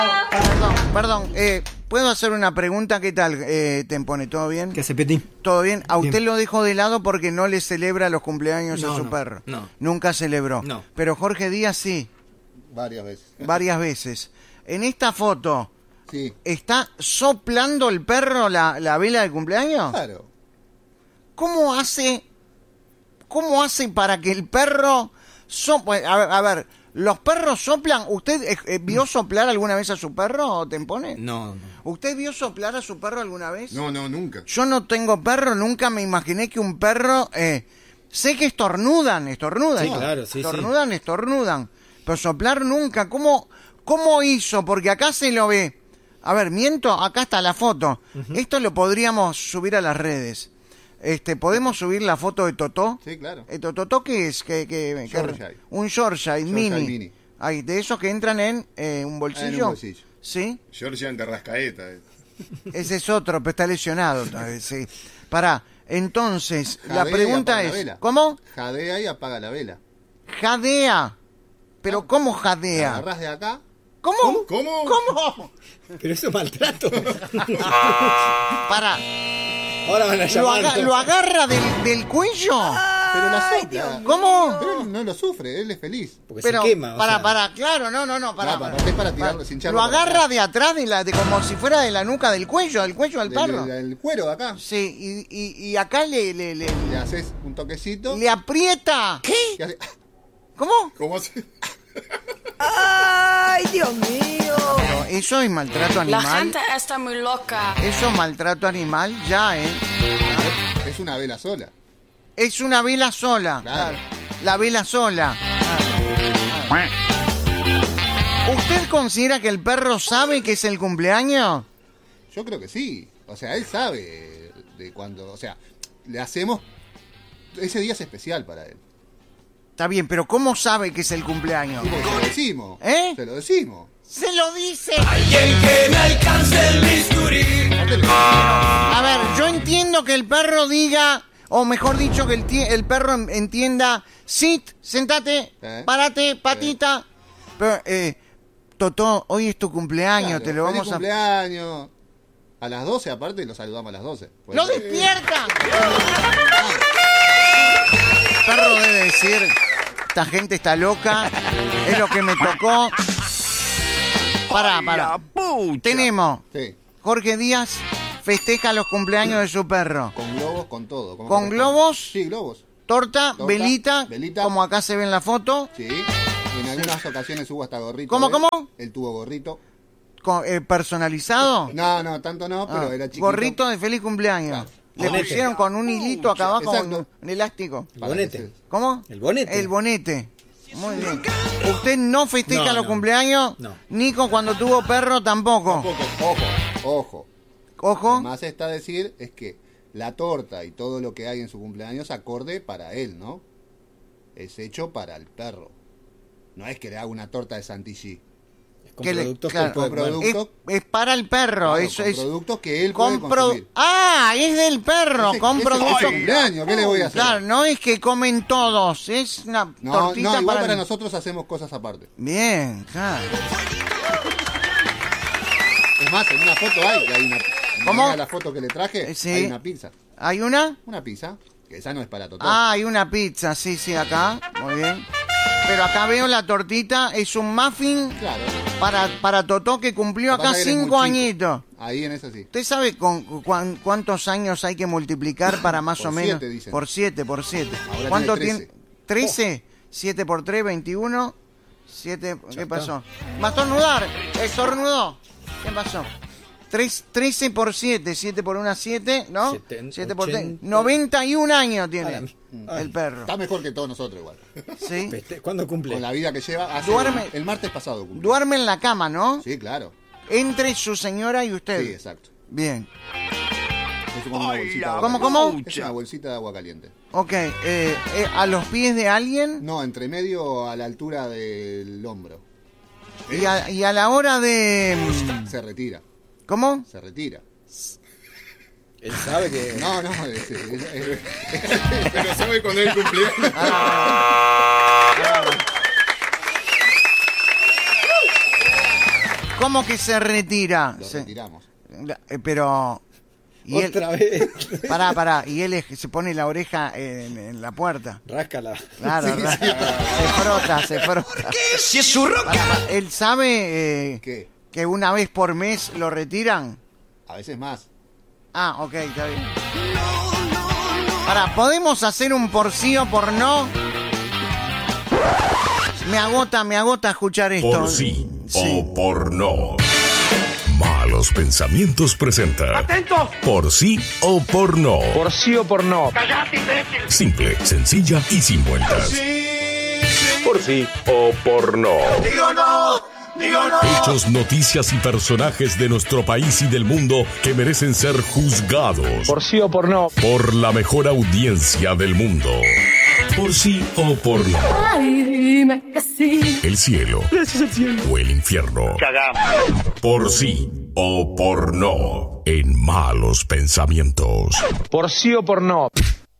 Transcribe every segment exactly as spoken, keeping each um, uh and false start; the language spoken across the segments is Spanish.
Perdón, perdón. Eh, ¿Puedo hacer una pregunta? ¿Qué tal, eh, Tempone? ¿Todo bien? ¿Qué hace, Peti? ¿Todo bien? ¿A usted Bien. lo dejó de lado porque no le celebra los cumpleaños No, a su no, perro? no. Nunca celebró. No. Pero Jorge Díaz sí, Varias veces. varias veces. En esta foto, Sí. ¿está soplando el perro la, la vela de cumpleaños? Claro. ¿Cómo hace, cómo hace para que el perro... So, a, ver, a ver, ¿los perros soplan? ¿Usted eh, eh, vio soplar alguna vez a su perro, Tempone? No, no. ¿Usted vio soplar a su perro alguna vez? No, no, nunca. Yo no tengo perro, nunca me imaginé que un perro... Eh, sé que estornudan, estornudan. Sí, claro, sí, Estornudan, sí. estornudan. Pero soplar nunca. ¿Cómo, ¿Cómo hizo? Porque acá se lo ve. A ver, miento, acá está la foto. Uh-huh. Esto lo podríamos subir a las redes. Este, ¿podemos subir la foto de Totó? Sí, claro. ¿El Totó qué es? ¿Qué, qué, Yorkshire. qué, un Yorkshire, Yorkshire mini. mini. Ay, de esos que entran en eh, un bolsillo. Ah, en un bolsillo. Sí. Georgia en Terrascaeta. Eh. Ese es otro, pero está lesionado. Sí. Pará, entonces, Jadea la pregunta y es... la vela. ¿Cómo? Jadea y apaga la vela. Jadea. ¿Pero cómo La jadea? agarrás de acá. ¿Cómo? ¿Cómo? ¿Cómo? Pero eso es maltrato. Pará, Ahora van a ¿lo, llamar. aga- lo agarra del, del cuello? Pero la sopla. ¿Cómo? Pero él no lo sufre, él es feliz. Porque Pero, se quema. o para, sea. para, claro, no, no, no, para. No, para, es para tirarlo, sin echarlo Lo para agarra atrás. de atrás, de la, de como si fuera de la nuca del cuello, del cuello del Del- perro. del- del cuero de acá. Sí, y, y, y acá le, le, le, Le haces un toquecito. le aprieta. y ¿Qué? hace- ¿Cómo? ¿Cómo se...? ¡Ay, Dios mío! Pero eso es maltrato La animal. gente está muy loca. Eso es maltrato animal, ya, ¿eh? Es una vela sola. Es una vela sola. Claro. La vela sola. ¿Usted considera que el perro sabe que es el cumpleaños? Yo creo que sí. O sea, él sabe de cuando. O sea, le hacemos. Ese día es especial para él. Está bien, pero ¿cómo sabe que es el cumpleaños? Y porque se lo decimos. ¿Eh? Se lo decimos. ¡Se lo dice! Alguien que me alcance el bisturí. A ver, yo entiendo que el perro diga, o mejor dicho, que el, tie- el perro en- entienda, sit, sentate, ¿Eh? párate, patita. Pero, eh, Totó, hoy es tu cumpleaños, Claro, te lo feliz vamos a... cumpleaños. A las doce, aparte, lo saludamos a las doce. Pues, ¡Lo eh, despierta! El perro debe decir, esta gente está loca, es lo que me tocó. Pará, pará. Tenemos, Sí, Jorge Díaz festeja los cumpleaños de su perro. con globos, con todo. como ¿Con corresponde. globos? Sí, globos. Torta, Torta, velita, velita. como acá se ve en la foto, Sí. En algunas ocasiones hubo hasta gorrito. ¿Cómo, ¿eh? cómo? Él tuvo gorrito. con- eh, personalizado. No, no, tanto no, pero Ah, era chiquito. gorrito de feliz cumpleaños. Claro. Le Bonete. pusieron con un hilito acá abajo, Exacto. un, un elástico. El Para bonete. que se- ¿Cómo? El bonete. El bonete. Muy bien. ¿Usted no festeja No, los no. cumpleaños? No. Nico, cuando tuvo perro, tampoco. Ojo, ojo. Ojo. Lo más está decir es que la torta y todo lo que hay en su cumpleaños acorde para él, ¿no? Es hecho para el perro. No es que le haga una torta de Santilly. Es con Que le- productos claro, que puede con comer. producto. Es, es para el perro. Claro, eso con es. productos que él con puede pro- consumir. Ah, es del perro. Ese- con ese- productos. ese cumpleaños, ¿qué le voy a hacer? Claro, no es que comen todos. Es una No, tortita no, igual para, para el- nosotros hacemos cosas aparte. Bien, claro. Es más, en una foto hay, que hay una... ¿Cómo? Mira la foto que le traje, Eh, sí. hay una pizza. ¿Hay una? Una pizza, que esa no es para Totó. Ah, hay una pizza, sí, sí, acá. Muy bien. Pero acá veo la tortita, es un muffin Claro. para, para Totó que cumplió Lo que acá pasa es que él es cinco muy chico. añitos. Ahí en esa sí. ¿Usted sabe con cuán- cuántos años hay que multiplicar para más Por o menos? siete, dicen. Por siete, por siete. Ahora ¿Cuánto tiene tiene? ¿trece? siete por tres, veintiuno. siete, ¿qué está. pasó? ¿Va a estornudar? ¿Estornudó? ¿Qué pasó? Tres, trece por siete, siete por una, siete, ¿no? Seten- siete por tres. ochenta. noventa y un años A tiene la- el perro. Está mejor que todos nosotros igual. ¿Sí? Feste- ¿Cuándo cumple? Con la vida que lleva. hace- Duerme- El martes pasado cumplió. Duerme en la cama, ¿no? Sí, claro. Entre su señora y usted. Sí, exacto. Bien. Es como una bolsita de agua ¿Cómo, caliente. cómo? Es una bolsita de agua caliente. Ok, eh, eh, ¿a los pies de alguien? No, entre medio a la altura del hombro. Y a, y a la hora de... mm, Se retira. ¿Cómo? Se retira. Él sabe que... No, no, es- es- es- Pero sabe cuando es el cumpleaños. ¿Cómo que se retira? Lo Se- retiramos. eh, pero... Y él, Otra vez. pará, pará, y él es- se pone la oreja en, en la puerta. Ráscala. Claro, ra- se frota, se frota. Si es su roca. Pará, ¿él sabe eh, ¿Qué? que una vez por mes lo retiran? A veces más. Ah, ok, está bien. Pará, ¿podemos hacer un por sí o por no? Me agota, me agota escuchar esto. Por sí o por no. Malos Pensamientos presenta. ¡Atentos! Por sí o por no. Por sí o por no. ¡Cállate, imbécil! Simple, sencilla y sin vueltas. Por sí o por no. ¡Digo no! ¡Digo no! Hechos, noticias y personajes de nuestro país y del mundo que merecen ser juzgados Por sí o por no. por la mejor audiencia del mundo. Por sí o por no. Ay, dime que sí. El cielo. O el infierno. Por sí o por no. En Malos Pensamientos. Por sí o por no.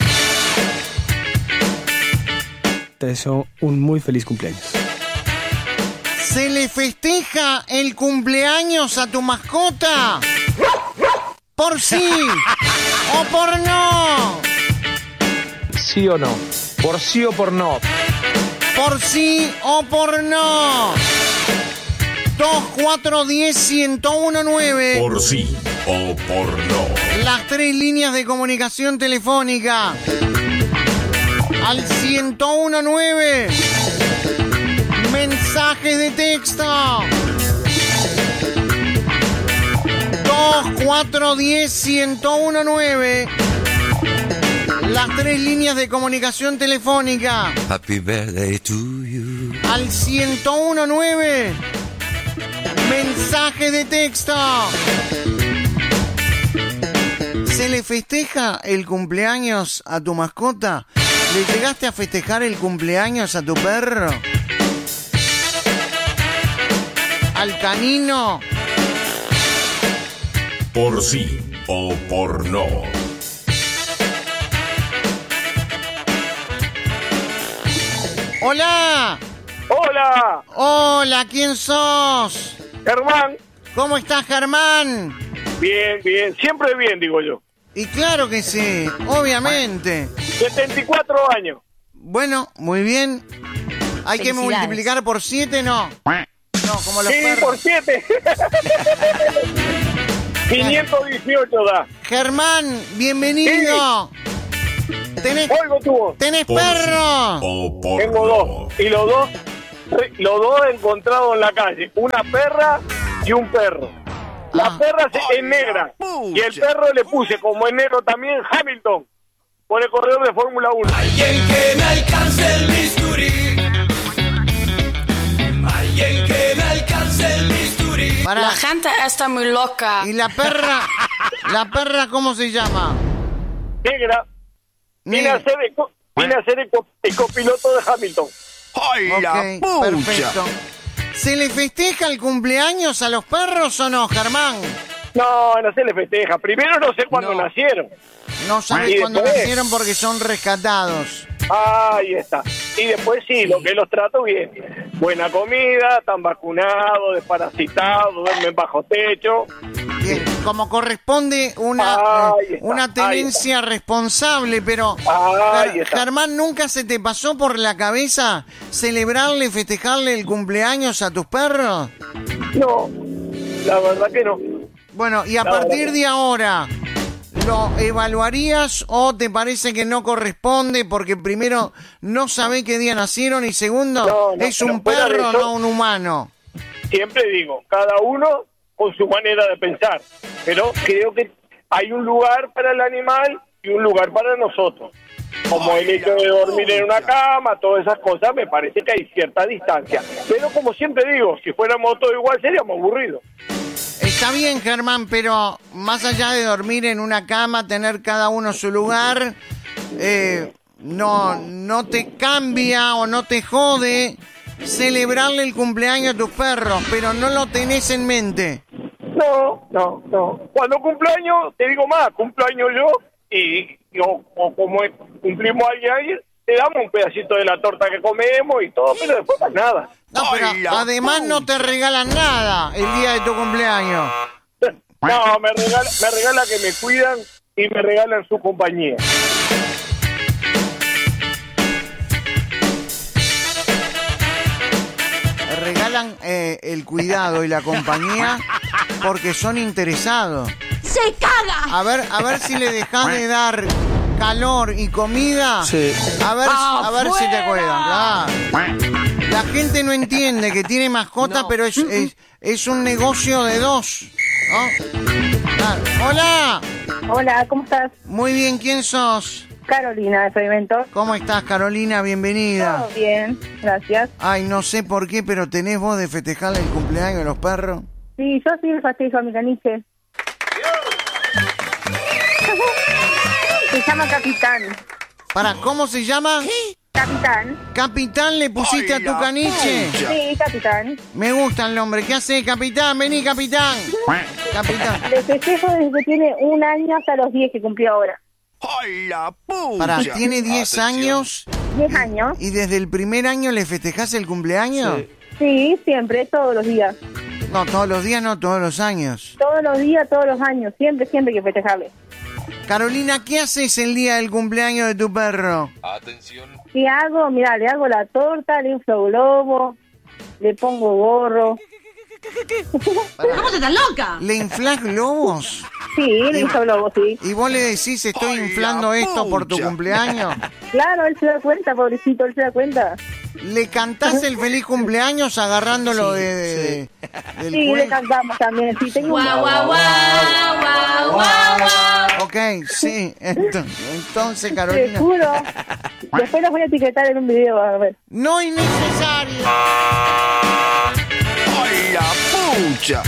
Te deseo un muy feliz cumpleaños. ¿Se le festeja el cumpleaños a tu mascota? ¿Por sí o por no? Sí o no. Por sí o por no. ¿Por sí o por no? dos cuatro uno cero, uno cero uno nueve. Por sí o por no. Las tres líneas de comunicación telefónica. Al ciento uno nueve. Mensajes de texto. dos cuatro uno cero, uno cero uno nueve. Las tres líneas de comunicación telefónica. Happy birthday to you. Al ciento uno nueve. Mensaje de texto. ¿Se le festeja el cumpleaños a tu mascota? ¿Le llegaste a festejar el cumpleaños a tu perro? ¿Al canino? Por sí o por no. ¡Hola! Hola, ¡Hola! ¿Quién sos? Germán. ¿Cómo estás, Germán? Bien, bien, siempre bien, digo yo. Y claro que sí, obviamente. setenta y cuatro años. Bueno, muy bien. ¿Hay que Felicidades. multiplicar por siete? No. No, como los Sí, perros. por siete. quinientos dieciocho da. Germán, bienvenido. ¿Tenés, Oigo tu voz. ¿tenés Por sí perro? o por Tengo no. dos. Y los dos, los dos encontrados en la calle. Una perra y un perro. La Ah. perra se- es negra. Y el perro le puse, como es negro también, Hamilton. Por el corredor de Fórmula uno. Alguien que me alcance el bisturí. Alguien que me alcance el bisturí. Pará. La gente está muy loca. ¿Y la perra? ¿La perra cómo se llama? Negra. Vine a Negra. ser, el, co- vine a ser el, co- el copiloto de Hamilton. Ok, perfecto. ¿Se le festeja el cumpleaños a los perros o no, Germán? No, no se le festeja. Primero no sé cuándo No. nacieron. No sabes Y cuándo después- nacieron porque son rescatados. Ahí está. Y después sí, lo que los trato bien. Buena comida, están vacunados, desparasitados, duermen bajo techo. Bien, como corresponde una, Ahí eh, está, una ahí tenencia responsable, pero Ahí Ger- está. Germán, ¿nunca se te pasó por la cabeza celebrarle, festejarle el cumpleaños a tus perros? No, la verdad que no. Bueno, y a No, partir no. de ahora, ¿lo evaluarías o te parece que no corresponde porque primero no sabe qué día nacieron y segundo No, no, es un pero fuera de perro, eso- no un humano? Siempre digo, cada uno con su manera de pensar. Pero creo que hay un lugar para el animal y un lugar para nosotros. Como el hecho de dormir en una cama, todas esas cosas, me parece que hay cierta distancia. Pero como siempre digo, si fuéramos todos igual seríamos aburridos. Está bien, Germán, pero más allá de dormir en una cama, tener cada uno su lugar, eh, no, no te cambia o no te jode celebrarle el cumpleaños a tus perros, pero no lo tenés en mente. No, no, no. Cuando cumpleaños, te digo más, cumpleaños yo y, y o, o como es- cumplimos ayer, ayer, te damos un pedacito de la torta que comemos y todo, pero después más nada. No, pero además no te regalan nada el día de tu cumpleaños. No, me regala, me regala que me cuidan y me regalan su compañía. Regalan eh, el cuidado y la compañía porque son interesados. ¡Se caga! A ver, a ver si le dejas de dar calor y comida. Sí. A ver, a ver si te cuidan. Claro. La gente no entiende que tiene mascota, no. pero es, es, es un negocio de dos. ¿No? Claro. Hola. Hola, ¿cómo estás? Muy bien, ¿quién sos? Carolina, de Experimento. ¿Cómo estás, Carolina? Bienvenida. Todo bien, gracias. Ay, no sé por qué, pero ¿tenés vos de festejar el cumpleaños de los perros? Sí, yo sí me festejo a mi caniche. Se llama Capitán. Para, ¿cómo se llama? Capitán. ¿Capitán le pusiste Ay, a tu caniche? Sí, Capitán. Me gusta el nombre. ¿Qué hace, Capitán? Vení, Capitán. Capitán. Le festejo desde que tiene un año hasta los diez que cumplió ahora. ¡Ay, la puta! Pará, ¿tiene diez años? diez años. ¿Y desde el primer año le festejás el cumpleaños? Sí. Sí, siempre, todos los días. No, todos los días, no, todos los años. Todos los días, todos los años, siempre, siempre hay que festejarle. Carolina, ¿qué haces el día del cumpleaños de tu perro? Atención. ¿Qué hago? Mirá, le hago la torta, le inflo globo, le pongo gorro. ¿Cómo te estás loca? ¿Le inflás globos? Sí, le inflo globos, sí. ¿Y vos le decís, estoy inflando esto por tu cumpleaños? Claro, él se da cuenta, pobrecito, él se da cuenta. ¿Le cantás el feliz cumpleaños agarrándolo sí, de, de, sí. del Sí, cuello? le cantamos también, sí, tengo un... Guau, guau, guau, guau, guau. Ok, sí, entonces, entonces Te Carolina... juro. Después los voy a etiquetar en un video, a ver. No es necesario. ¡Ay, la pucha!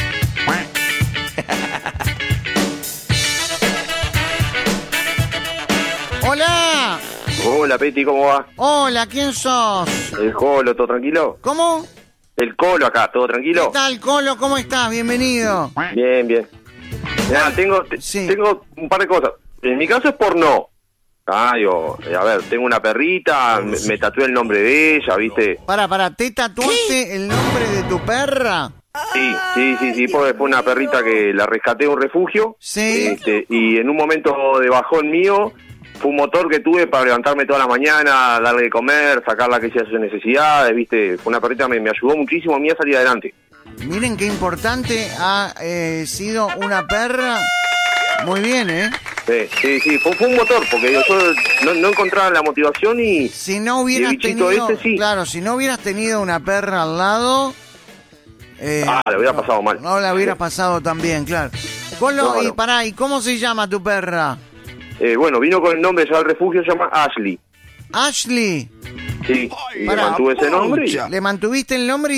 Hola. Hola, Peti, ¿cómo va? Hola, ¿quién sos? El Colo, ¿todo tranquilo? ¿Cómo? El Colo acá, ¿todo tranquilo? ¿Qué tal, Colo? ¿Cómo estás? Bienvenido. Bien, bien. Mirá, tengo, sí. tengo un par de cosas. En mi caso es porno. Ah, yo, a ver, tengo una perrita, me, me tatué el nombre de ella, ¿viste? Para, para, ¿te tatuaste el nombre de tu perra? Sí, sí, sí, sí, porque fue una perrita que la rescaté de un refugio. Sí. Este, y en un momento de bajón mío, fue un motor que tuve para levantarme toda la mañana, darle de comer, sacarla que hacía sus necesidades, ¿viste? Fue una perrita que me, me ayudó muchísimo a mí a salir adelante. Miren qué importante ha eh, sido una perra. Muy bien, ¿eh? Sí, sí, sí, fue, fue un motor, porque yo, yo no, no encontraba la motivación y... Si no hubieras y el bichito tenido... este, sí. Claro, si no hubieras tenido una perra al lado... Eh, ah, le hubiera pasado mal. No la hubiera pasado tan bien, claro. Colo, no, y no. pará, ¿y cómo se llama tu perra? Eh, bueno, vino con el nombre ya del refugio, se llama Ashley. Ashley. Sí, y le Pará, mantuve ese nombre y... ¿Le mantuviste el nombre?